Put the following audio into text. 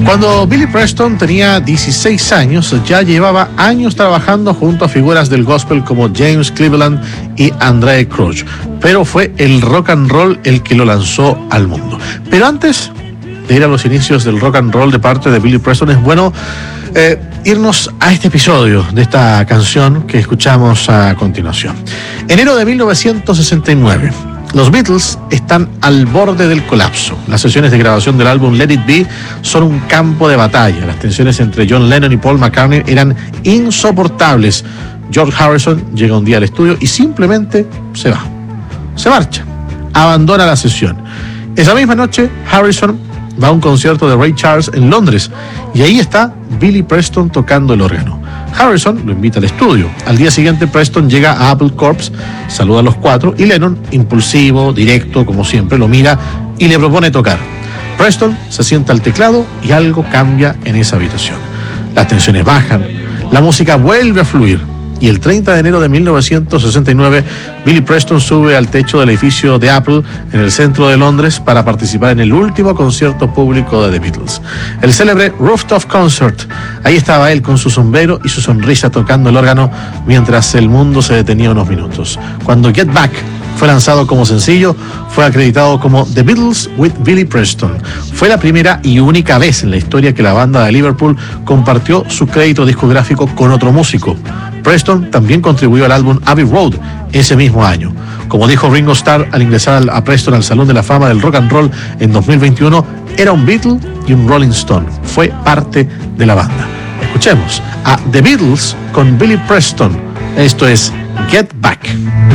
Cuando Billy Preston tenía 16 años, ya llevaba años trabajando junto a figuras del gospel como James Cleveland y Andraé Crouch, pero fue el rock and roll el que lo lanzó al mundo. Pero antes de ir a los inicios del rock and roll de parte de Billy Preston, es bueno irnos a este episodio de esta canción que escuchamos a continuación. Enero de 1969. Los Beatles están al borde del colapso. Las sesiones de grabación del álbum Let It Be son un campo de batalla. Las tensiones entre John Lennon y Paul McCartney eran insoportables. George Harrison llega un día al estudio y simplemente se va. Se marcha. Abandona la sesión. Esa misma noche, Harrison va a un concierto de Ray Charles en Londres y ahí está Billy Preston tocando el órgano. Harrison lo invita al estudio. Al día siguiente, Preston llega a Apple Corps, saluda a los cuatro y Lennon, impulsivo, directo, como siempre, lo mira y le propone tocar. Preston se sienta al teclado y algo cambia en esa habitación. Las tensiones bajan, la música vuelve a fluir y el 30 de enero de 1969, Billy Preston sube al techo del edificio de Apple en el centro de Londres para participar en el último concierto público de The Beatles, el célebre Rooftop Concert. Ahí estaba él con su sombrero y su sonrisa tocando el órgano mientras el mundo se detenía unos minutos. Cuando Get Back fue lanzado como sencillo, fue acreditado como The Beatles with Billy Preston. Fue la primera y única vez en la historia que la banda de Liverpool compartió su crédito discográfico con otro músico. Preston también contribuyó al álbum Abbey Road ese mismo año. Como dijo Ringo Starr al ingresar a Preston al Salón de la Fama del Rock and Roll en 2021, era un Beatle y un Rolling Stone. Fue parte de la banda. Escuchemos a The Beatles con Billy Preston. Esto es Get Back.